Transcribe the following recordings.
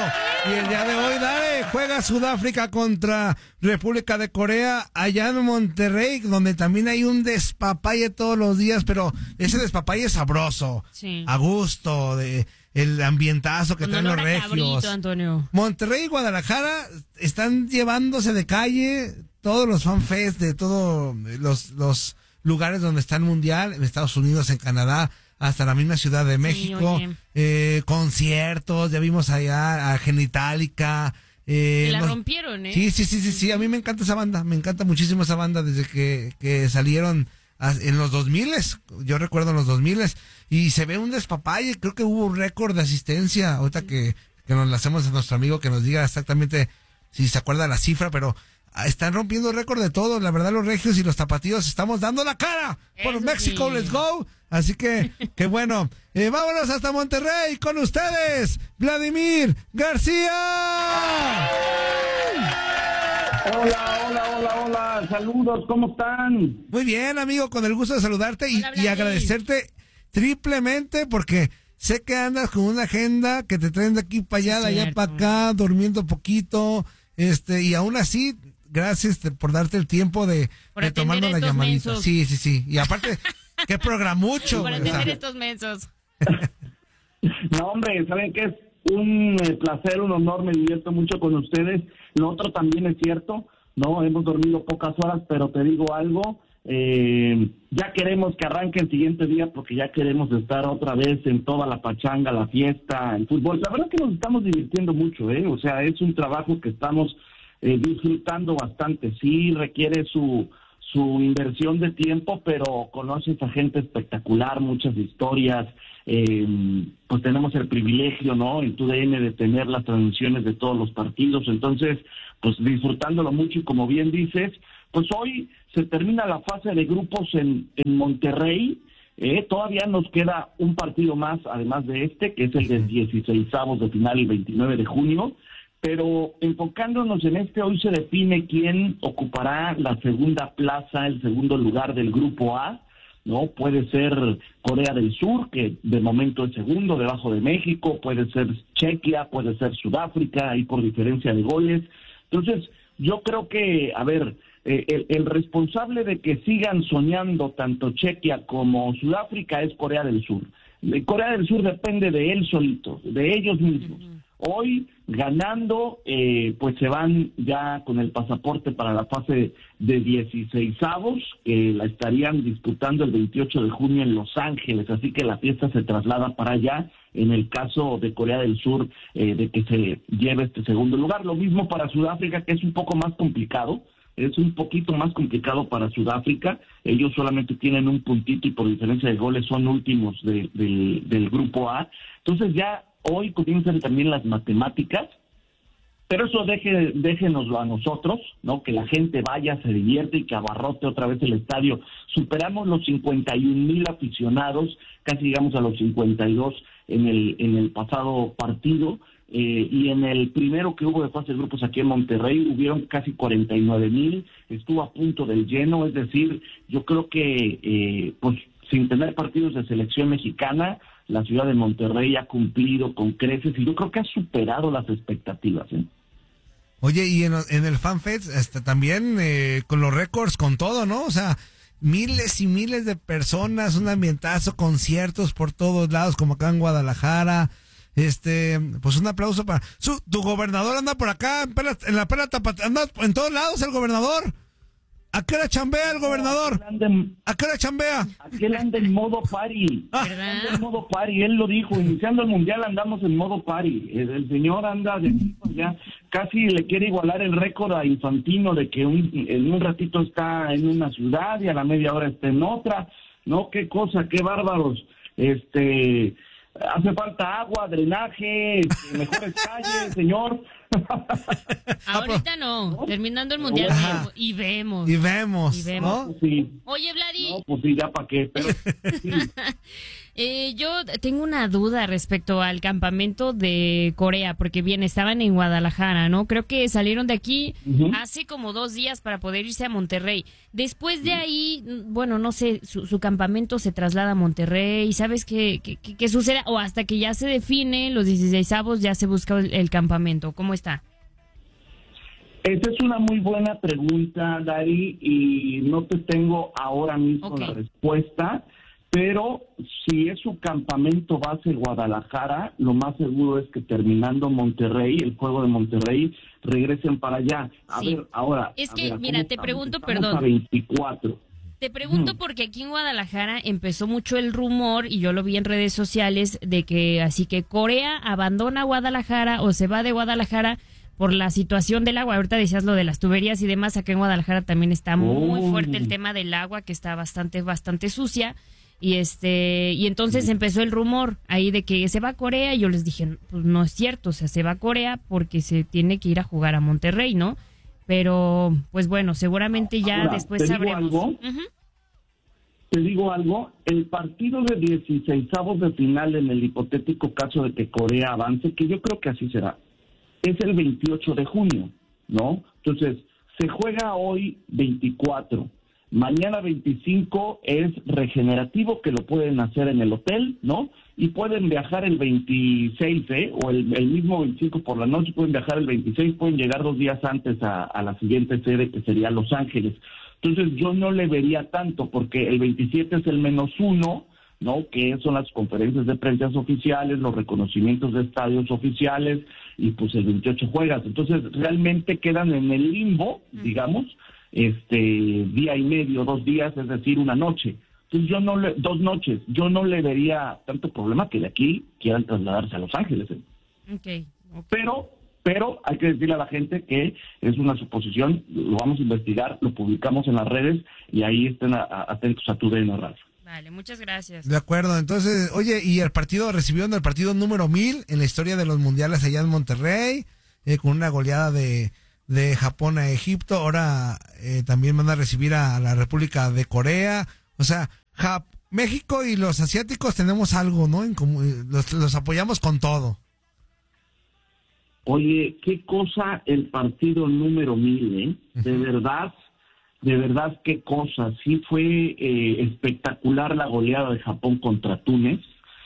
Y el día de hoy, dale, juega Sudáfrica contra República de Corea allá en Monterrey, donde también hay un despapalle todos los días, pero ese despapalle sabroso, sí, a gusto, de el ambientazo que traen los regios. Cabrito, Antonio. Monterrey y Guadalajara están llevándose de calle todos los fanfests de todos los lugares donde está el mundial, en Estados Unidos, en Canadá, hasta la misma Ciudad de México, conciertos, ya vimos allá a Genitalica. La rompieron, ¿eh? Sí, a mí me encanta esa banda, me encanta muchísimo esa banda desde que salieron en los 2000s, yo recuerdo en los 2000s, y se ve un despapalle, creo que hubo un récord de asistencia, ahorita que nos la hacemos a nuestro amigo que nos diga exactamente si se acuerda la cifra, pero están rompiendo récord de todo, la verdad los regios y los tapatíos estamos dando la cara por Eso México, sí. let's go, así que bueno, vámonos hasta Monterrey con ustedes, Vladimir García. Hola, saludos, ¿cómo están? Muy bien, amigo, con el gusto de saludarte y agradecerte triplemente porque sé que andas con una agenda que te traen de aquí para allá, de allá para acá, durmiendo poquito, y aún así, gracias por darte el tiempo de tomarnos la llamadita. Mensos. Sí, y aparte, qué programucho. Por atender estos mensos. No, hombre, ¿saben qué? Es un placer, un honor, me divierto mucho con ustedes. Lo otro también es cierto, ¿no? Hemos dormido pocas horas, pero te digo algo, ya queremos que arranque el siguiente día porque ya queremos estar otra vez en toda la pachanga, la fiesta, el fútbol. La verdad es que nos estamos divirtiendo mucho, o sea, es un trabajo que estamos disfrutando bastante. Sí requiere su inversión de tiempo, pero conoces a gente espectacular, muchas historias. Pues tenemos el privilegio, ¿no?, en TUDN de tener las transmisiones de todos los partidos, entonces pues disfrutándolo mucho. Y como bien dices, pues hoy se termina la fase de grupos en Monterrey. Todavía nos queda un partido más, además de este, que es el del 16avos de final, el 29 de junio, pero enfocándonos en este, hoy se define quién ocupará la segunda plaza, el segundo lugar del grupo A, ¿no? Puede ser Corea del Sur, que de momento es segundo, debajo de México, puede ser Chequia, puede ser Sudáfrica, ahí por diferencia de goles. Entonces, yo creo que, a ver, el responsable de que sigan soñando tanto Chequia como Sudáfrica es Corea del Sur. Corea del Sur depende de él solito, de ellos mismos. Hoy, ganando, pues se van ya con el pasaporte para la fase de 16avos, que la estarían disputando el 28 de junio en Los Ángeles, así que la fiesta se traslada para allá, en el caso de Corea del Sur, de que se lleve este segundo lugar. Lo mismo para Sudáfrica, que es un poco más complicado, es un poquito más complicado para Sudáfrica. Ellos solamente tienen un puntito y por diferencia de goles son últimos del grupo A. Entonces ya hoy comienzan también las matemáticas, pero eso déjenoslo a nosotros, ¿no? Que la gente vaya, se divierte y que abarrote otra vez el estadio. Superamos los 51,000 aficionados, casi llegamos a los 52 en el pasado partido. Y en el primero que hubo de fase de grupos aquí en Monterrey hubieron casi 49,000, estuvo a punto del lleno, es decir, yo creo que pues sin tener partidos de selección mexicana, la ciudad de Monterrey ha cumplido con creces y yo creo que ha superado las expectativas. Oye, y en el FanFest también con los récords, con todo, ¿no? O sea, miles y miles de personas, un ambientazo, conciertos por todos lados, como acá en Guadalajara. Pues un aplauso para tu gobernador. Anda por acá en la pera Tapatía, anda en todos lados el gobernador. ¿A qué hora chambea el gobernador? ¿A qué hora chambea? Aquel anda en modo party. Anda en modo party, él lo dijo, iniciando el mundial andamos en modo party. El señor anda de ya casi le quiere igualar el récord a Infantino de que en un ratito está en una ciudad y a la media hora está en otra. No, qué cosa, qué bárbaros. Hace falta agua, drenaje, mejores calles, señor. Ahorita no, terminando el mundial y vemos. Y vemos, ¿no? Pues sí. Oye, Vladi. No, pues sí, ya para qué, pero sí. Yo tengo una duda respecto al campamento de Corea, porque bien, estaban en Guadalajara, ¿no? Creo que salieron de aquí hace como 2 días para poder irse a Monterrey. Después de ahí, bueno, no sé, su campamento se traslada a Monterrey. ¿Sabes qué sucede? O hasta que ya se define los 16avos, ya se busca el campamento. ¿Cómo está? Esa es una muy buena pregunta, Dari, y no te tengo ahora mismo la respuesta. Pero si es su campamento base Guadalajara, lo más seguro es que terminando Monterrey, el juego de Monterrey, regresen para allá. A ver, ahora... Es que, mira, te pregunto, estamos a 24. Te pregunto porque aquí en Guadalajara empezó mucho el rumor, y yo lo vi en redes sociales, de que así que Corea abandona Guadalajara o se va de Guadalajara por la situación del agua. Ahorita decías lo de las tuberías y demás. Acá en Guadalajara también está muy fuerte el tema del agua, que está bastante sucia. Y entonces empezó el rumor ahí de que se va a Corea, y yo les dije, pues no es cierto, o sea, se va a Corea porque se tiene que ir a jugar a Monterrey, ¿no? Pero, pues bueno, seguramente ya ahora, después sabremos. Te digo algo, el partido de 16avos de final, en el hipotético caso de que Corea avance, que yo creo que así será, es el 28 de junio, ¿no? Entonces, se juega hoy 24. Mañana 25 es regenerativo, que lo pueden hacer en el hotel, ¿no? Y pueden viajar el 26, o el mismo 25 por la noche, pueden viajar el 26, pueden llegar 2 días antes a la siguiente sede, que sería Los Ángeles. Entonces yo no le vería tanto, porque el 27 es el -1, ¿no? Que son las conferencias de prensa oficiales, los reconocimientos de estadios oficiales, y pues el 28 juegas. Entonces realmente quedan en el limbo, digamos, día y medio, 2 días, es decir, una noche. Entonces 2 noches, yo no le vería tanto problema que de aquí quieran trasladarse a Los Ángeles. Okay. Pero hay que decirle a la gente que es una suposición, lo vamos a investigar, lo publicamos en las redes, y ahí estén atentos a tu DN Radio. Vale, muchas gracias. De acuerdo, entonces, oye, y recibieron el partido número 1000 en la historia de los mundiales allá en Monterrey, con una goleada de Japón a Egipto. Ahora también van a recibir a la República de Corea. O sea, México y los asiáticos tenemos algo, ¿no? En común, los apoyamos con todo. Oye, qué cosa el partido número 1000, ¿eh? De verdad, qué cosa. Sí fue espectacular la goleada de Japón contra Túnez.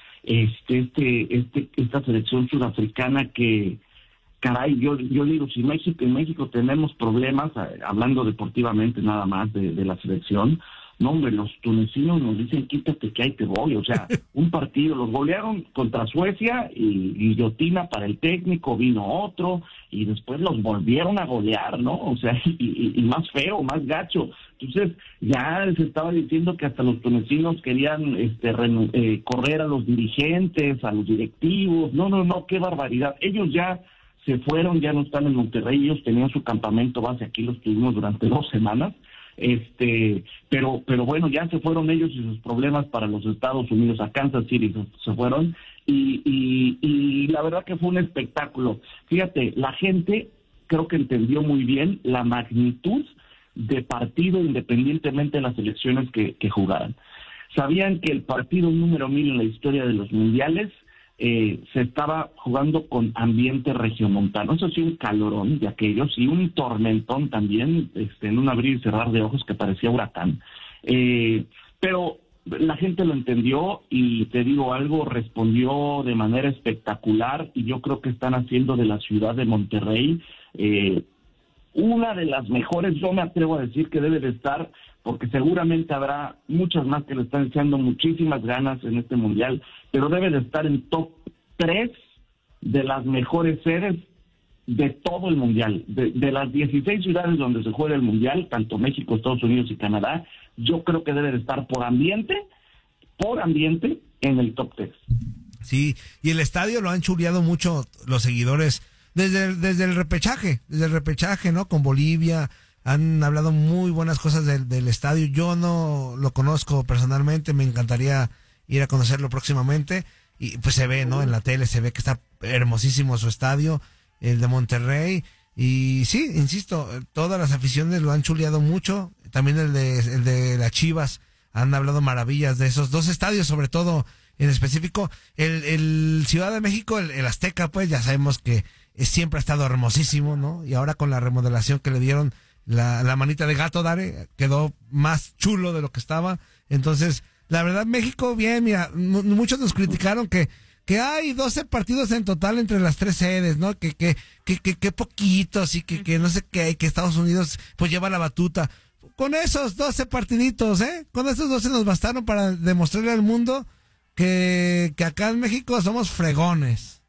Esta selección sudafricana que... Caray, yo digo, si en México tenemos problemas, hablando deportivamente nada más de la selección, no, hombre, los tunecinos nos dicen, quítate que ahí te voy. O sea, un partido, los golearon contra Suecia, y guillotina para el técnico, vino otro, y después los volvieron a golear, ¿no? O sea, y más feo, más gacho. Entonces, ya se estaba diciendo que hasta los tunecinos querían correr a los dirigentes, a los directivos. No, qué barbaridad. Ellos ya se fueron, ya no están en Monterrey, ellos tenían su campamento base aquí, los tuvimos durante 2 semanas, pero bueno, ya se fueron ellos y sus problemas para los Estados Unidos, a Kansas City se fueron, y la verdad que fue un espectáculo. Fíjate, la gente creo que entendió muy bien la magnitud de partido, independientemente de las elecciones que jugaran. Sabían que el partido número 1000 en la historia de los mundiales se estaba jugando con ambiente regiomontano. Eso sí, un calorón de aquellos, y un tormentón también, en un abrir y cerrar de ojos que parecía huracán. Pero la gente lo entendió, y te digo algo, respondió de manera espectacular, y yo creo que están haciendo de la ciudad de Monterrey una de las mejores. Yo me atrevo a decir que debe de estar, porque seguramente habrá muchas más que le están echando muchísimas ganas en este mundial, pero debe de estar en top 3 de las mejores sedes de todo el mundial. De las 16 ciudades donde se juega el mundial, tanto México, Estados Unidos y Canadá, yo creo que debe de estar por ambiente en el top 3. Sí, y el estadio lo han chuleado mucho los seguidores desde el repechaje, ¿no? Con Bolivia. Han hablado muy buenas cosas del estadio. Yo no lo conozco personalmente, me encantaría ir a conocerlo próximamente. Y pues se ve, ¿no? En la tele se ve que está hermosísimo su estadio, el de Monterrey. Y sí, insisto, todas las aficiones lo han chuleado mucho. También el de las Chivas, han hablado maravillas de esos 2 estadios, sobre todo en específico. El Ciudad de México, el Azteca, pues ya sabemos que siempre ha estado hermosísimo, ¿no? Y ahora con la remodelación que le dieron, la manita de gato, Dare, quedó más chulo de lo que estaba. Entonces, la verdad, México, bien, mira, muchos nos criticaron que hay 12 partidos en total entre las 3 sedes, ¿no? Que poquitos y que no sé qué, que Estados Unidos pues lleva la batuta. Con esos 12 partiditos, con esos 12 nos bastaron para demostrarle al mundo que acá en México somos fregones.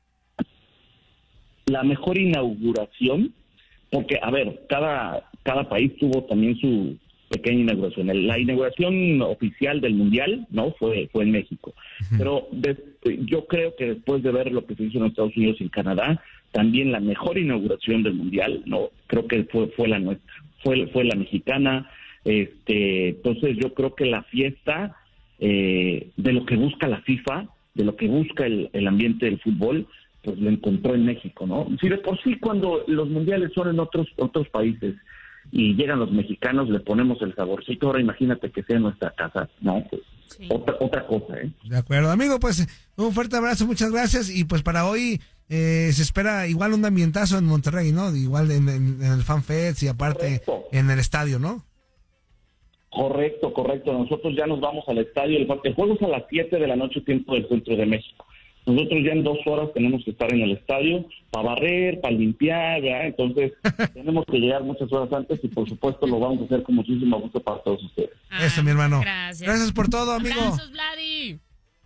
La mejor inauguración, porque, a ver, cada país tuvo también su pequeña inauguración. La inauguración oficial del Mundial, ¿no? Fue en México. Uh-huh. Pero yo creo que después de ver lo que se hizo en Estados Unidos y en Canadá, también la mejor inauguración del Mundial, ¿no? Creo que fue la nuestra, fue la mexicana. Entonces yo creo que la fiesta de lo que busca la FIFA, de lo que busca el ambiente del fútbol, pues lo encontró en México, ¿no? Si de por sí cuando los mundiales son en otros países y llegan los mexicanos, le ponemos el saborcito, ahora imagínate que sea en nuestra casa, ¿no? Pues sí. Otra cosa, ¿eh? De acuerdo, amigo, pues un fuerte abrazo, muchas gracias, y pues para hoy se espera igual un ambientazo en Monterrey, ¿no? Igual en el FanFest y aparte en el estadio, ¿no? Correcto, nosotros ya nos vamos al estadio, el juego es a las 7 de la noche, tiempo del centro de México. Nosotros ya en 2 horas tenemos que estar en el estadio para barrer, para limpiar, ¿verdad? Entonces tenemos que llegar muchas horas antes y por supuesto lo vamos a hacer con muchísimo gusto para todos ustedes. Eso, mi hermano. Gracias por todo, amigo. Abrazos, Vladi.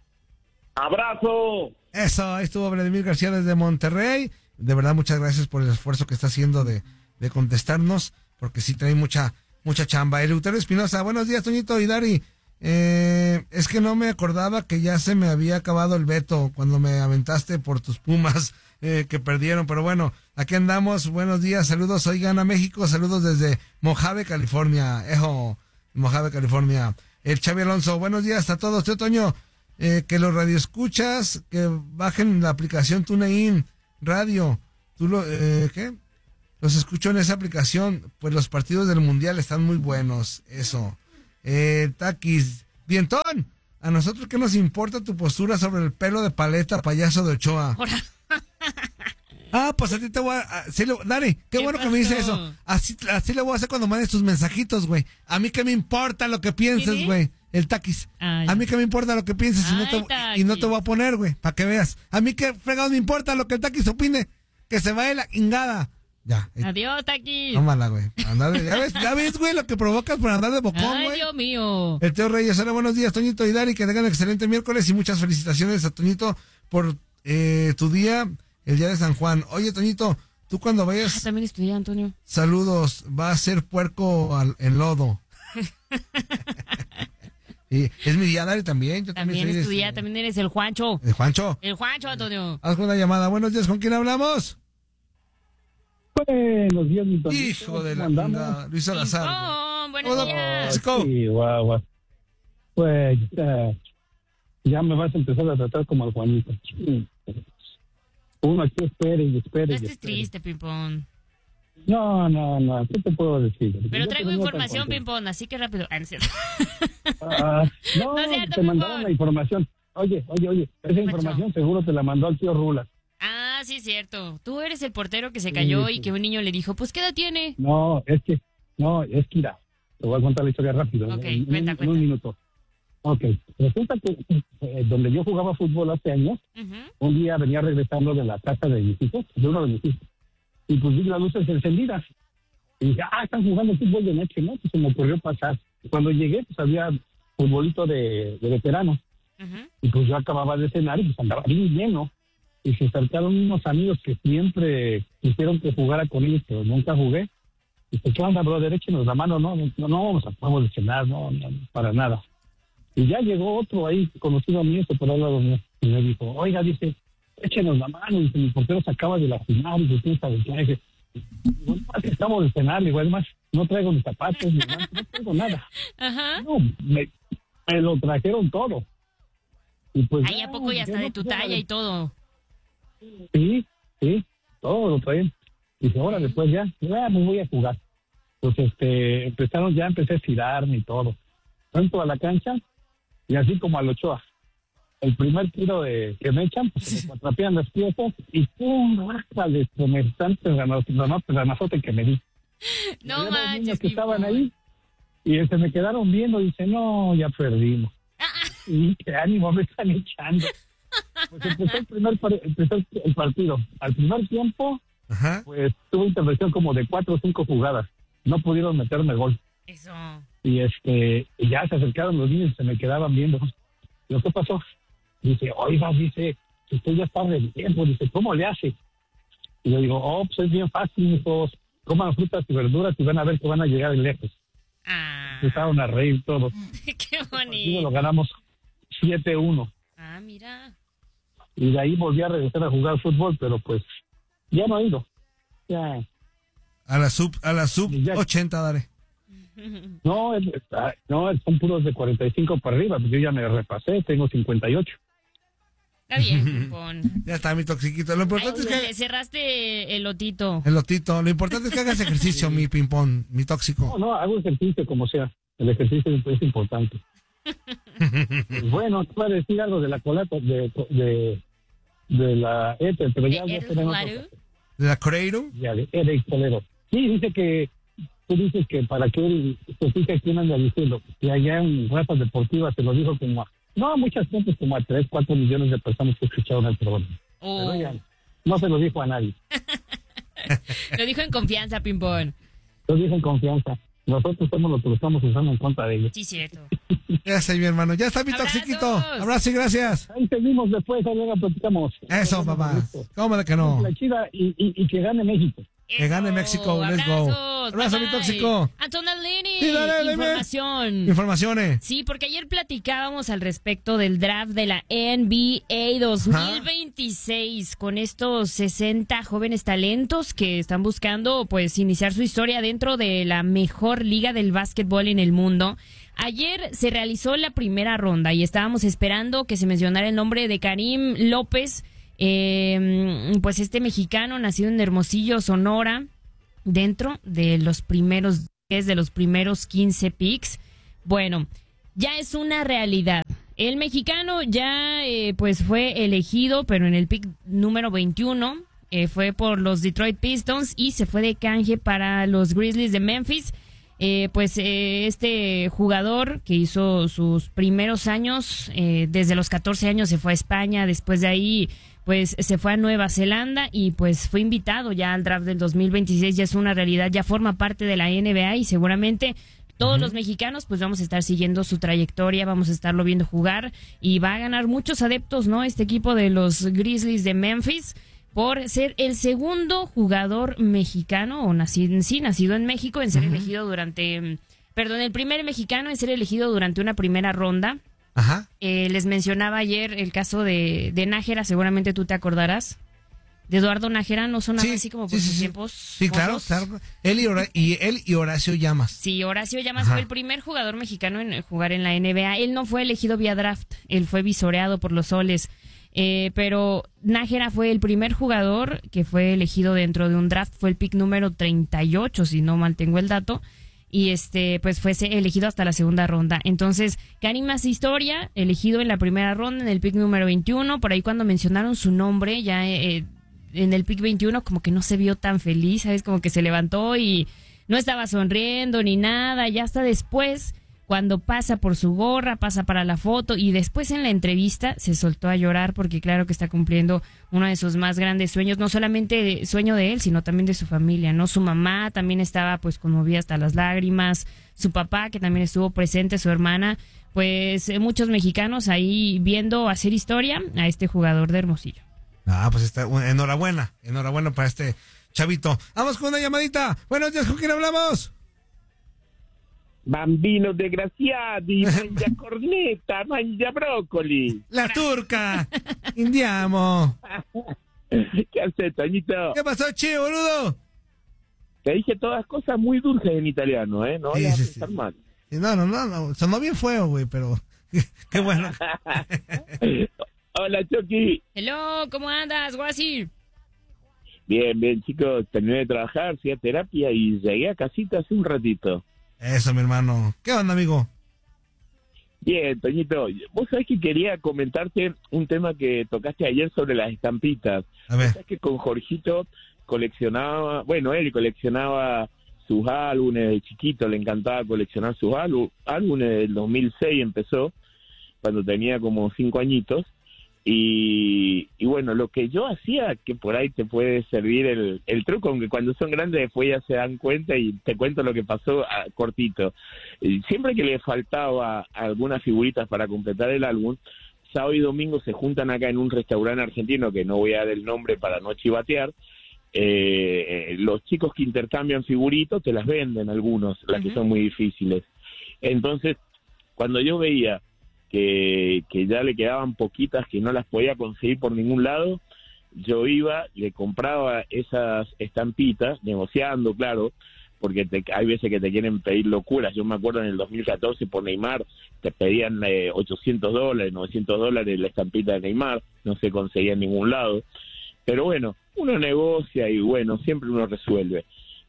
¡Abrazo! Eso, ahí estuvo Vladimir García desde Monterrey. De verdad, muchas gracias por el esfuerzo que está haciendo de contestarnos, porque sí trae mucha chamba. Eleuterio Espinosa, buenos días, Toñito y Dari. Es que no me acordaba que ya se me había acabado el veto cuando me aventaste por tus Pumas que perdieron, pero bueno, aquí andamos. Buenos días, saludos, hoy gana México, saludos desde Mojave, California. Mojave, California. El Xavi Alonso, buenos días a todos. Tío Toño, que los radioescuchas que bajen la aplicación TuneIn Radio. ¿Qué? Los escucho en esa aplicación, pues los partidos del Mundial están muy buenos, eso. Taquis, Dientón, a nosotros qué nos importa tu postura sobre el pelo de paleta payaso de Ochoa. Pues a ti te voy a... Dani, qué bueno que me dice eso. Así le voy a hacer cuando mandes tus mensajitos, güey. A mí qué me importa lo que pienses, güey. El Taquis. A mí qué me importa lo que pienses y no te voy a poner, güey, para que veas. A mí qué fregado me importa lo que el Taquis opine. Que se vaya la ingada. Ya. Adiós, Taquis. Tómala, güey. Ya ves, güey, lo que provocas por andar de bocón, güey. Ay, Dios mío. El Teo Reyes, hola, buenos días, Toñito y Dari, que tengan un excelente miércoles y muchas felicitaciones a Toñito por tu día, el día de San Juan. Oye, Toñito, tú cuando vayas... también estudié, Antonio. Saludos, va a ser puerco en lodo. Y es mi día, Dari, también. Yo también estudié, también eres el Juancho. ¿El Juancho? El Juancho, Antonio. Haz una llamada. Buenos días, ¿con quién hablamos? Buenos días, mi Toñito. Hijo de la chingada, Luis Salazar. Buenos días. Sí, guau. Pues ya me vas a empezar a tratar como al Juanito. Uno aquí espere. No estés triste, Pimpón. No, ¿qué te puedo decir? Pero traigo información, Pimpón, así que rápido. No es cierto. No es cierto, te mandaron la información. Oye, esa información seguro te la mandó el tío Rula. Sí, es cierto. Tú eres el portero que se cayó y que un niño le dijo, pues, ¿qué edad tiene? No, es que mira, te voy a contar la historia rápido. Ok, cuenta. En un minuto. Ok, resulta que donde yo jugaba fútbol hace años, un día venía regresando de la casa de mis hijos, de uno de mis hijos, y pues vi las luces encendidas. Y dije, están jugando fútbol de noche, ¿no? Pues se me ocurrió pasar. Cuando llegué, pues había futbolito de veteranos. Y pues yo acababa de cenar y pues andaba bien lleno. Y se acercaron unos amigos que siempre quisieron que jugara con ellos, pero nunca jugué. Y pues, ¿qué onda, brother? Échenos la mano, no, vamos de cenar, no, para nada. Y ya llegó otro ahí, conocido a mí, por al lado mío, y me dijo, oiga, dice, échenos la mano, dice, mi portero se acaba de lastimar, y dice, ¿sabe qué? Bueno, estamos de cenar, igual más, no traigo ni zapatos, ni nada, no traigo nada. No, me lo trajeron todo. Y pues, ¿a poco ya está de tu talla y todo? Sí, todo lo traen. Dice, ahora después ya me voy a jugar. Pues empecé a estirarme y todo. Entro a la cancha y así como al Ochoa. el primer tiro que me echan, pues se me contrapean las piezas y ¡pum! ¡Rájale! Semejante granazote que me di. No Los manches, niños que estaban Pimpón. ahí y se me quedaron viendo y dice, no, ya perdimos. Y qué ánimo me están echando. Pues empezó el partido. Al primer tiempo, Ajá. pues tuve intervención como de 4 o 5 jugadas. No pudieron meterme gol. Eso. Y ya se acercaron los niños y se me quedaban viendo. Digo, ¿qué pasó? Dice, oiga, dice, usted ya está de tiempo. Dice, ¿cómo le hace? Y yo digo, pues es bien fácil, hijos. Coman frutas y verduras y van a ver que van a llegar lejos. Empezaron a reír todos. Qué Y bonito. lo ganamos 7-1. Mira. Y de ahí volví a regresar a jugar fútbol, pero pues ya no he ido. Ya. A la sub Ya. 80, dale. No, son puros de 45 para arriba. Pues yo ya me repasé, tengo 58. Está bien, Pimpón. Ya está mi toxiquito. Lo importante es Le que cerraste el lotito. el lotito, lo importante es que hagas ejercicio, mi Pimpón, mi tóxico. No, hago ejercicio como sea. El ejercicio es importante. Pues bueno, te voy a decir algo de la colata, de la ETE, pero ya tenemos... ¿De la Coreiro? Ya, de Ede Toledo. Sí, dice que tú dices que para que él se fije quién anda diciendo que allá en Razas Deportivas se lo dijo como muchas gentes, como a 3, 4 millones de personas que escucharon el programa. Pero ya, no se lo dijo a nadie. Lo dijo en confianza, Pimpón. Lo dijo en confianza. Nosotros somos los que lo estamos usando en contra de ellos. Sí, cierto. Ya está, mi hermano. Ya está mi ¡Abrazos! toxiquito. Abrazo y gracias. Ahí seguimos después, ahí luego platicamos. Eso, papá. ¿Cómo de que no? La chida y que gane México. Que gane México, let's go. Abrazo, mi tóxico. Antonellini, Sí, dale, información. Informaciones. Sí, porque ayer platicábamos al respecto del draft de la NBA 2026 con estos 60 jóvenes talentos que están buscando pues iniciar su historia dentro de la mejor liga del básquetbol en el mundo. Ayer se realizó la primera ronda y estábamos esperando que se mencionara el nombre de Karim López, pues este mexicano nacido en Hermosillo, Sonora, dentro de los primeros 10 de los primeros 15 picks. Bueno, ya es una realidad. El mexicano ya pues fue elegido, pero en el pick número 21 fue por los Detroit Pistons y se fue de canje para los Grizzlies de Memphis. Este jugador que hizo sus primeros años, desde los 14 años se fue a España, después de ahí pues se fue a Nueva Zelanda y pues fue invitado ya al draft del 2026, ya es una realidad, ya forma parte de la NBA y seguramente todos los mexicanos pues vamos a estar siguiendo su trayectoria, vamos a estarlo viendo jugar y va a ganar muchos adeptos, ¿no? Este equipo de los Grizzlies de Memphis, por ser el segundo jugador mexicano o nacido en México en ser elegido el primer mexicano en ser elegido durante una primera ronda. Ajá. Les mencionaba ayer el caso de Nájera, seguramente tú te acordarás. De Eduardo Nájera, ¿no sonaba así como por sus tiempos? Sí, claro. Él y Horacio Llamas. Sí, Horacio Llamas fue el primer jugador mexicano en jugar en la NBA. Él no fue elegido vía draft, él fue visoreado por los Soles. Pero Nájera fue el primer jugador que fue elegido dentro de un draft, fue el pick número 38, si no mal tengo el dato, y pues fue elegido hasta la segunda ronda. Entonces, Karim hace historia, elegido en la primera ronda, en el pick número 21, por ahí cuando mencionaron su nombre, ya en el pick 21 como que no se vio tan feliz, ¿sabes? Como que se levantó y no estaba sonriendo ni nada, ya hasta después, cuando pasa por su gorra, pasa para la foto y después en la entrevista se soltó a llorar porque claro que está cumpliendo uno de sus más grandes sueños, no solamente sueño de él, sino también de su familia, ¿no? Su mamá también estaba pues conmovida hasta las lágrimas, su papá que también estuvo presente, su hermana, pues muchos mexicanos ahí viendo hacer historia a este jugador de Hermosillo. Pues enhorabuena para este chavito. Vamos con una llamadita. Buenos días, ¿con quién hablamos? Bambino desgraciati, mangia corneta, mangia brócoli. La turca. Indiamo. ¿Qué haces, Toñito? ¿Qué pasó, che, boludo? Te dije todas cosas muy dulces en italiano, ¿eh? No vayas a pensar mal. No. Sonó bien feo, güey, pero qué bueno. Hola, Chucky. Hello, ¿cómo andas, Guasi? Bien, chicos. Terminé de trabajar, fui a terapia y llegué a casita hace un ratito. Eso, mi hermano. ¿Qué onda, amigo? Bien, Toñito, vos sabés que quería comentarte un tema que tocaste ayer sobre las estampitas. A ver. Sabés que con Jorgito él coleccionaba sus álbumes de chiquito, le encantaba coleccionar sus álbumes del 2006 empezó, cuando tenía como 5 añitos. Y bueno, lo que yo hacía, que por ahí te puede servir el truco, aunque cuando son grandes después ya se dan cuenta, y te cuento lo que pasó cortito. Siempre que le faltaba algunas figuritas para completar el álbum, sábado y domingo se juntan acá en un restaurante argentino, que no voy a dar el nombre para no chivatear. Los chicos que intercambian figuritos te las venden algunos, las que son muy difíciles. Entonces, cuando yo veía que ya le quedaban poquitas, que no las podía conseguir por ningún lado, yo iba, le compraba esas estampitas, negociando, claro, porque hay veces que te quieren pedir locuras. Yo me acuerdo en el 2014 por Neymar, te pedían $800, $900 la estampita de Neymar, no se conseguía en ningún lado. Pero bueno, uno negocia y bueno, siempre uno resuelve.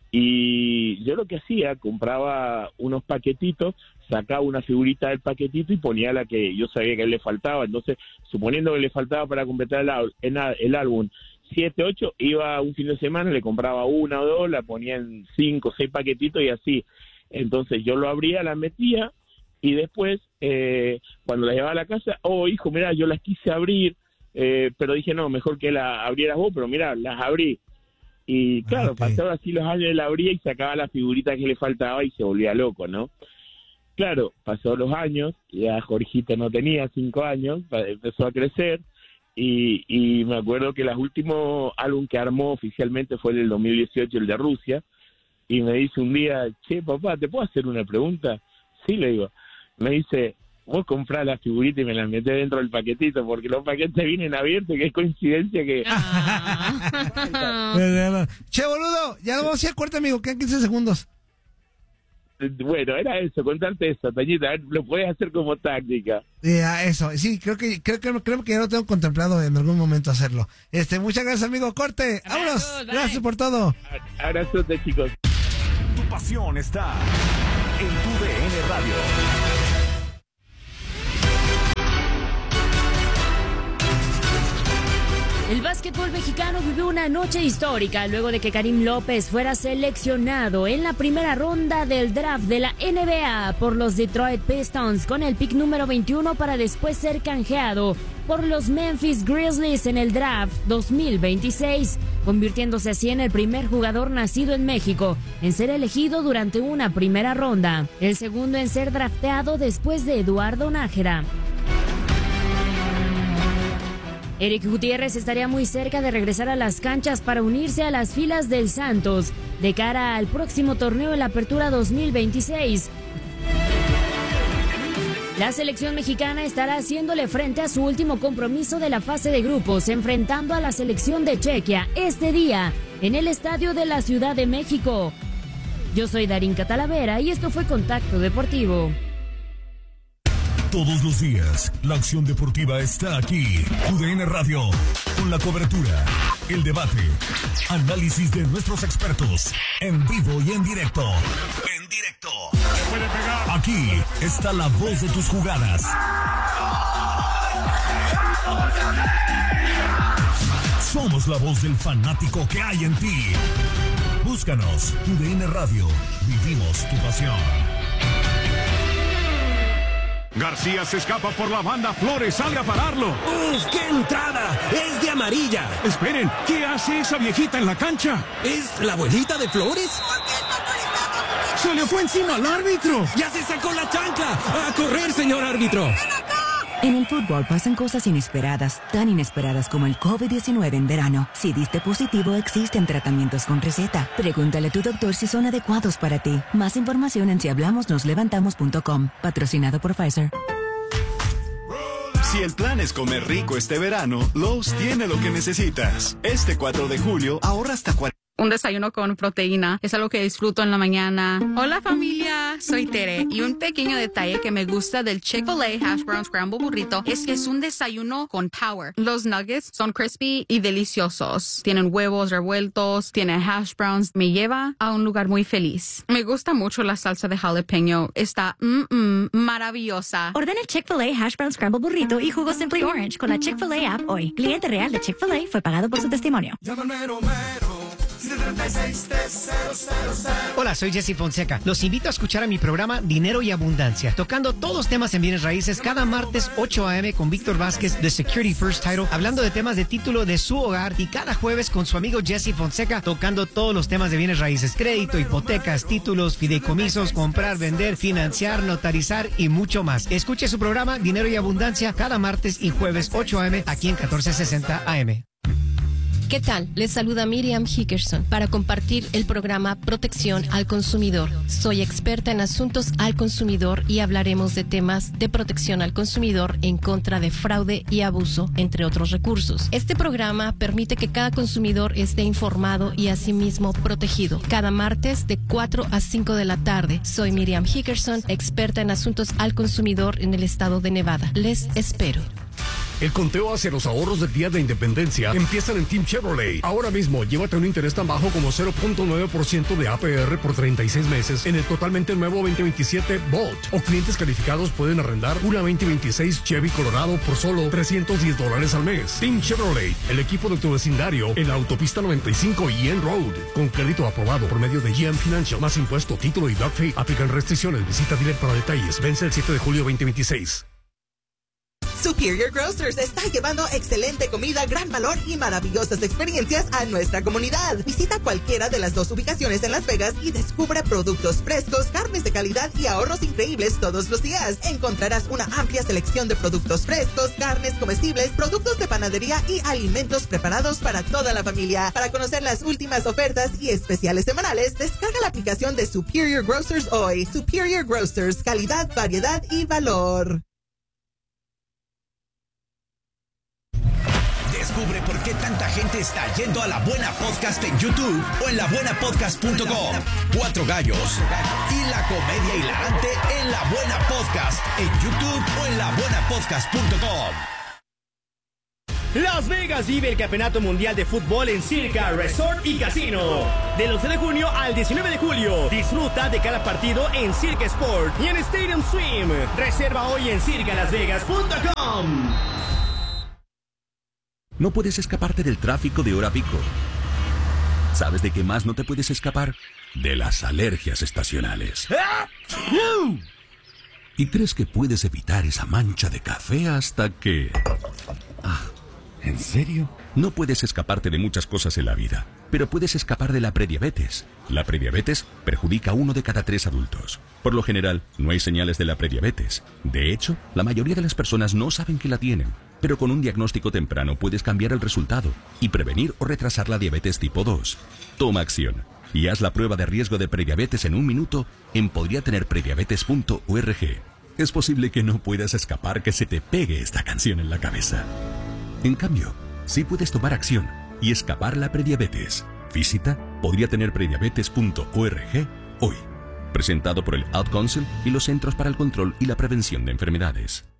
Y yo lo que hacía, compraba unos paquetitos, sacaba una figurita del paquetito y ponía la que yo sabía que a él le faltaba. Entonces, suponiendo que le faltaba para completar el álbum 7, 8, iba un fin de semana, le compraba 1 o 2, la ponía en 5, 6 paquetitos y así. Entonces yo lo abría, la metía y después, cuando la llevaba a la casa, hijo, mira, yo las quise abrir, pero dije, no, mejor que la abrieras vos, pero mira, las abrí. Y claro, pasaron así los años, él abría y sacaba la figurita que le faltaba y se volvía loco, ¿no? Claro, pasó los años, ya Jorgito no tenía 5 años, empezó a crecer, y me acuerdo que el último álbum que armó oficialmente fue el del 2018, el de Rusia, y me dice un día, che, papá, ¿te puedo hacer una pregunta? Sí, le digo. Me dice, vos comprás la figurita y me la metés dentro del paquetito, porque los paquetes vienen abiertos, que es coincidencia que... Che, boludo, ya vamos a ir a corte, amigo, quedan 15 segundos. Bueno, era eso, contarte eso, Tañita, lo puedes hacer como táctica. Eso, sí, creo que ya lo tengo contemplado en algún momento hacerlo. Muchas gracias, amigo, corte, vámonos, gracias por todo. Abrazote, chicos. Tu pasión está en tu DN Radio. El básquetbol mexicano vivió una noche histórica luego de que Karim López fuera seleccionado en la primera ronda del draft de la NBA por los Detroit Pistons con el pick número 21 para después ser canjeado por los Memphis Grizzlies en el draft 2026, convirtiéndose así en el primer jugador nacido en México en ser elegido durante una primera ronda, el segundo en ser drafteado después de Eduardo Nájera. Eric Gutiérrez estaría muy cerca de regresar a las canchas para unirse a las filas del Santos de cara al próximo torneo de la Apertura 2026. La selección mexicana estará haciéndole frente a su último compromiso de la fase de grupos, enfrentando a la selección de Chequia este día en el Estadio de la Ciudad de México. Yo soy Darinka Talavera y esto fue Contacto Deportivo. Todos los días, la acción deportiva está aquí. UDN Radio, con la cobertura, el debate, análisis de nuestros expertos, en vivo y en directo. En directo. Aquí está la voz de tus jugadas. Somos la voz del fanático que hay en ti. Búscanos, UDN Radio. Vivimos tu pasión. García se escapa por la banda, Flores sale a pararlo. ¡Uf, qué entrada! ¡Es de amarilla! Esperen, ¿qué hace esa viejita en la cancha? ¿Es la abuelita de Flores? ¡Se le fue encima al árbitro! ¡Ya se sacó la chancla! ¡A correr, señor árbitro! En el fútbol pasan cosas inesperadas, tan inesperadas como el COVID-19 en verano. Si diste positivo, existen tratamientos con receta. Pregúntale a tu doctor si son adecuados para ti. Más información en sihablamosnoslevantamos.com. Patrocinado por Pfizer. Si el plan es comer rico este verano, Lowe's tiene lo que necesitas. Este 4 de julio ahorra hasta 40%. un desayuno con proteína. Es algo que disfruto en la mañana. Hola familia, soy Tere y un pequeño detalle que me gusta del Chick-fil-A Hash Brown Scramble Burrito es que es un desayuno con power. Los nuggets son crispy y deliciosos. Tienen huevos revueltos, tienen hash browns. Me lleva a un lugar muy feliz. Me gusta mucho la salsa de jalapeño. Está maravillosa. Ordena el Chick-fil-A Hash Brown Scramble Burrito y jugo Simply Orange con la Chick-fil-A app hoy. Cliente real de Chick-fil-A fue pagado por su testimonio. Hola, soy Jesse Fonseca. Los invito a escuchar a mi programa Dinero y Abundancia, tocando todos los temas en bienes raíces cada martes 8 a.m. con Víctor Vázquez de Security First Title, hablando de temas de título de su hogar, y cada jueves con su amigo Jesse Fonseca, tocando todos los temas de bienes raíces: crédito, hipotecas, títulos, fideicomisos, comprar, vender, financiar, notarizar y mucho más. Escuche su programa Dinero y Abundancia cada martes y jueves 8 a.m. aquí en 1460 AM. ¿Qué tal? Les saluda Miriam Hickerson para compartir el programa Protección al Consumidor. Soy experta en asuntos al consumidor y hablaremos de temas de protección al consumidor en contra de fraude y abuso, entre otros recursos. Este programa permite que cada consumidor esté informado y asimismo protegido. Cada martes de 4 a 5 de la tarde. Soy Miriam Hickerson, experta en asuntos al consumidor en el estado de Nevada. Les espero. El conteo hacia los ahorros del Día de Independencia empiezan en Team Chevrolet. Ahora mismo, llévate un interés tan bajo como 0.9% de APR por 36 meses en el totalmente nuevo 2027 Bolt. O clientes calificados pueden arrendar una 2026 Chevy Colorado por solo $310 al mes. Team Chevrolet, el equipo de tu vecindario en la autopista 95 y en Road. Con crédito aprobado por medio de GM Financial, más impuesto, título y doc fee. Aplican restricciones. Visita dealer para detalles. Vence el 7 de julio 2026. Superior Grocers está llevando excelente comida, gran valor y maravillosas experiencias a nuestra comunidad. Visita cualquiera de las 2 ubicaciones en Las Vegas y descubre productos frescos, carnes de calidad y ahorros increíbles todos los días. Encontrarás una amplia selección de productos frescos, carnes comestibles, productos de panadería y alimentos preparados para toda la familia. Para conocer las últimas ofertas y especiales semanales, descarga la aplicación de Superior Grocers hoy. Superior Grocers, calidad, variedad y valor. Descubre por qué tanta gente está yendo a La Buena Podcast en YouTube o en labuenapodcast.com. 4 gallos y la comedia hilarante en La Buena Podcast en YouTube o en labuenapodcast.com. Las Vegas vive el Campeonato Mundial de Fútbol en Circa Resort y Casino. Del 11 de junio al 19 de julio. Disfruta de cada partido en Circa Sport y en Stadium Swim. Reserva hoy en circalasvegas.com. No puedes escaparte del tráfico de hora pico. ¿Sabes de qué más no te puedes escapar? De las alergias estacionales. Y crees que puedes evitar esa mancha de café hasta que... ¿En serio? No puedes escaparte de muchas cosas en la vida, pero puedes escapar de la prediabetes. La prediabetes perjudica a 1 de cada 3 adultos. Por lo general, no hay señales de la prediabetes. De hecho, la mayoría de las personas no saben que la tienen. Pero con un diagnóstico temprano puedes cambiar el resultado y prevenir o retrasar la diabetes tipo 2. Toma acción y haz la prueba de riesgo de prediabetes en 1 minuto en podriatenerprediabetes.org. Es posible que no puedas escapar que se te pegue esta canción en la cabeza. En cambio, sí puedes tomar acción y escapar la prediabetes. Visita podriatenerprediabetes.org hoy. Presentado por el Ad Council y los Centros para el Control y la Prevención de Enfermedades.